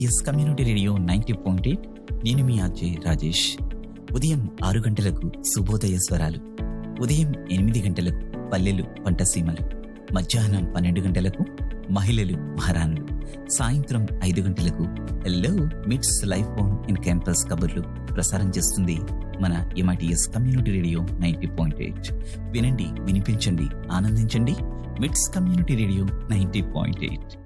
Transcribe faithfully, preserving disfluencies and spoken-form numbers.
Yes community radio ninety point eight. నేను మీ RJ Rajesh. ఉదయం ఆరు గంటలకు శుభోదయ స్వరాలు, ఉదయం ఎనిమిది గంటలకు పల్లెలు పంటసీమలు, మధ్యాహ్నం పన్నెండు గంటలకు మహిళలు మహారాణులు, సాయంత్రం ఐదు గంటలకు హెల్లో మిట్స్ లైఫ్ ఆన్ ఇన్ క్యాంపస్ కబుర్లు ప్రసారం చేస్తుంది మన MITS community radio ninety point eight. వినండి, వినిపించండి, ఆనందించండి. మిట్స్ community radio ninety point eight.